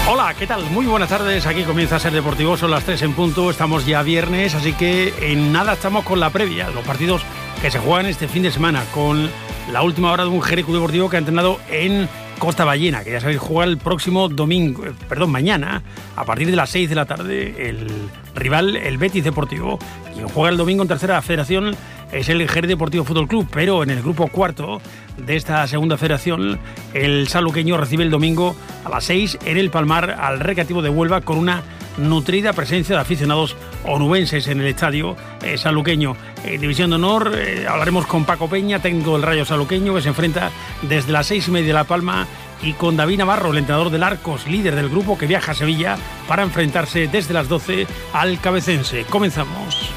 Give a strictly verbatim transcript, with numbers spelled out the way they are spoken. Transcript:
Hola, ¿qué tal? Muy buenas tardes, aquí comienza Ser Deportivo, son las tres en punto, estamos ya viernes, así que en nada estamos con la previa, los partidos que se juegan este fin de semana, con la última hora de un Jerez Club Deportivo que ha entrenado en Costa Ballena, que ya sabéis jugar el próximo domingo, eh, perdón, mañana, a partir de las seis de la tarde, el rival, el Betis Deportivo. Quien juega el domingo en tercera federación es el Jerez Deportivo Fútbol Club, pero en el grupo cuarto de esta segunda federación, el sanluqueño recibe el domingo a las seis en el Palmar al Recreativo de Huelva, con una nutrida presencia de aficionados onubenses en el estadio eh, sanluqueño. En División de Honor eh, hablaremos con Paco Peña, técnico del Rayo sanluqueño, que se enfrenta desde las seis y media de La Palma, y con David Navarro, el entrenador del Arcos, líder del grupo, que viaja a Sevilla para enfrentarse desde las doce al Cabecense. Comenzamos.